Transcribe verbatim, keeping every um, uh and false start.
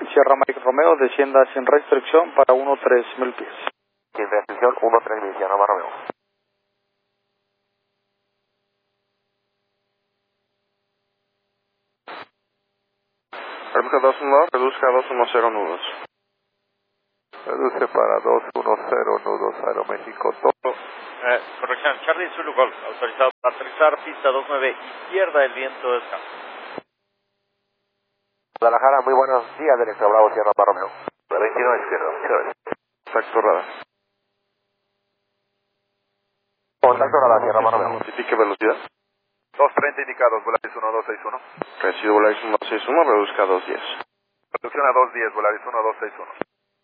Sierra Mike Romeo, descienda sin restricción para uno tres mil pies. Sin restricción, uno tres mil, Sierra Mike Romeo. Reduzca dos uno dos, reduzca dos uno cero nudos. Reduce para dos uno cero nudos, Aeroméxico todo. Eh, corrección, Charlie Zulu Golf, autorizado para aterrizar, pista dos nueve, izquierda, el viento es cambio. Guadalajara, muy buenos días, directo Bravo, Sierra Mike Romeo. veintinueve izquierda, chévere. Contacto radar. Contacto radar, Sierra Mike Romeo. Notifique velocidad. dos treinta indicados, Volaris uno dos seis uno. Recibo Volaris uno dos seis uno, reduzca dos diez. Reducción a dos diez, Volaris uno dos seis uno.